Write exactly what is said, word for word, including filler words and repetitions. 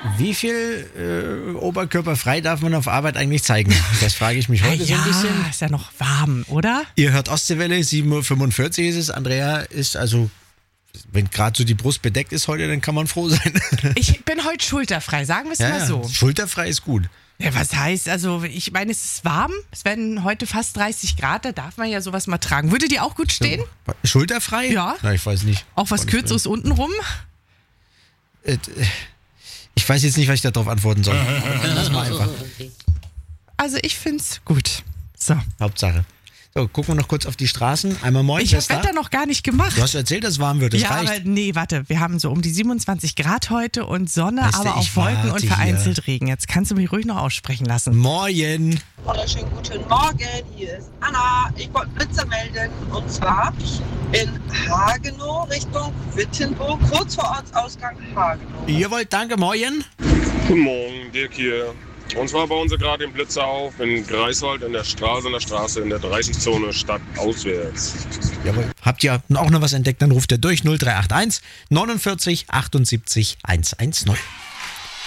Wie viel äh, Oberkörper frei darf man auf Arbeit eigentlich zeigen? Das frage ich mich heute ja, so ein bisschen. Ist ja noch warm, oder? Ihr hört Ostseewelle, sieben Uhr fünfundvierzig ist es. Andrea ist also, wenn gerade so die Brust bedeckt ist heute, dann kann man froh sein. Ich bin heute schulterfrei, sagen wir es Ja, mal so. ja, schulterfrei ist gut. Ja, was heißt, also ich meine, es ist warm, es werden heute fast dreißig Grad, da darf man ja sowas mal tragen. Würde dir auch gut stehen? Schulterfrei? Ja. Na, ich weiß nicht. Auch was Kürzeres untenrum? Äh, Ich weiß jetzt nicht, was ich darauf antworten soll. Lass mal einfach. Also ich find's gut. So. Hauptsache. So, gucken wir noch kurz auf die Straßen. Einmal moin. Ich wer habe ist da? Wetter noch gar nicht gemacht. Du hast erzählt, dass es warm wird. Das ja, reicht. aber nee, warte. Wir haben so um die siebenundzwanzig Grad heute und Sonne, Weißt du, aber ich auch Wolken warte und hier. vereinzelt Regen. Jetzt kannst du mich ruhig noch aussprechen lassen. Moin. Wunderschönen guten Morgen, hier ist Anna. Ich wollte Blitzer melden und zwar in Hagenow Richtung Wittenburg, kurz vor Ortsausgang Hagenow. Jawohl, danke, moin. Guten Morgen, Dirk hier. Und zwar bauen sie gerade den Blitzer auf in Greifswald in der Straße, in der Straße in der dreißig-Zone Stadt auswärts. Jawohl. Habt ihr auch noch was entdeckt, dann ruft ihr durch null drei acht eins neunundvierzig achtundsiebzig hundertzehn.